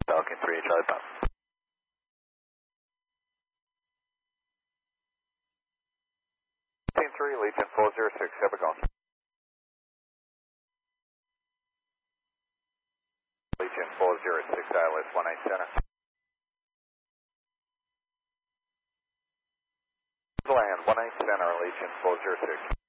Falcon 3, Charlie Pop. Team 3, Legion 406, have a go. Legion 406, ILS 18 center. Land 18 center, Legion 406.